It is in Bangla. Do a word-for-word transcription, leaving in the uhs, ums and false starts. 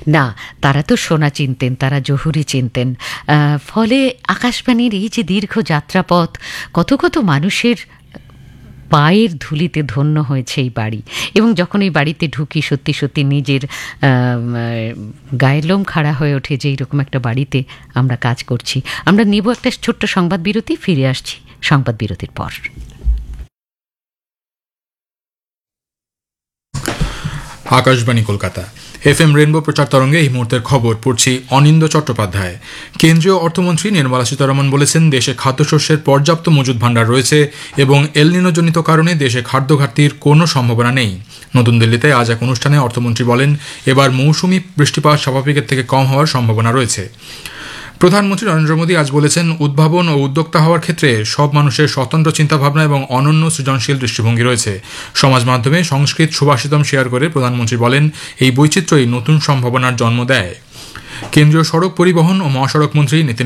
না, তারা তো সোনা চিনতেন, তারা জহুরি চিনতেন। ফলে আকাশবাণীর এই যে দীর্ঘ যাত্রাপথ, কত কত মানুষের পায়ের ধুলিতে ধন্য হয়েছে এই বাড়ি। এবং যখন এই বাড়িতে ঢুকি সত্যি সত্যি নিজের গায়ের লোম খাড়া হয়ে ওঠে যে এইরকম একটা বাড়িতে আমরা কাজ করছি। আমরা নেব একটা ছোট্ট সংবাদ বিরতি, ফিরে আসছি সংবাদ বিরতির পর। Akashvani Kolkata, F M rainbow প্রচার তরঙ্গে এই মুহূর্তের খবর পড়ছি অনিন্দ চট্টোপাধ্যায়। কেন্দ্রীয় অর্থমন্ত্রী নির্মলা সীতারমণ বলেছেন, দেশে খাদ্যশস্যের পর্যাপ্ত মজুদ ভাণ্ডার রয়েছে এবং এল নিনোজনিত কারণে দেশে খাদ্য ঘাটতির কোনো সম্ভাবনা নেই। নতুন দিল্লিতে আজ এক অনুষ্ঠানে অর্থমন্ত্রী বলেন, এবার মৌসুমি বৃষ্টিপাত স্বাভাবিকের থেকে কম হওয়ার সম্ভাবনা রয়েছে। প্রধানমন্ত্রী নরেন্দ্র মোদী আজ বলেছেন, উদ্ভাবন ও উদ্যোক্তা হওয়ার ক্ষেত্রে সব মানুষের স্বতন্ত্র চিন্তাভাবনা এবং অনন্য সৃজনশীল দৃষ্টিভঙ্গি রয়েছে। সমাজ মাধ্যমে সংস্কৃত সুভাষিতম শেয়ার করে প্রধানমন্ত্রী বলেন, এই বৈচিত্র্যই নতুন সম্ভাবনার জন্ম দেয়। কেন্দ্রীয় সড়ক পরিবহন ও মহাসড়ক মন্ত্রী নীতিন